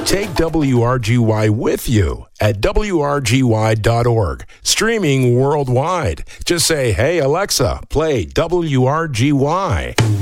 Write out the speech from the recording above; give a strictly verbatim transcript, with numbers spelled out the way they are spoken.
Take W R G Y with you at W R G Y dot org, streaming worldwide. Just say, hey, Alexa, play W R G Y.